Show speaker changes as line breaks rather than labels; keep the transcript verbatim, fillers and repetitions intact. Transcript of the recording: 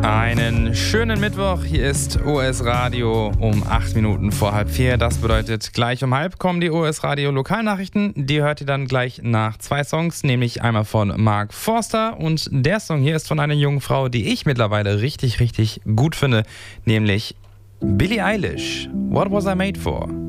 Einen schönen Mittwoch, hier ist O S Radio um acht Minuten vor halb vier. Das bedeutet, gleich um halb kommen die O S Radio Lokalnachrichten. Die hört ihr dann gleich nach zwei Songs, nämlich einmal von Mark Forster und der Song hier ist von einer jungen Frau, die ich mittlerweile richtig, richtig gut finde, nämlich Billie Eilish. What Was I Made For?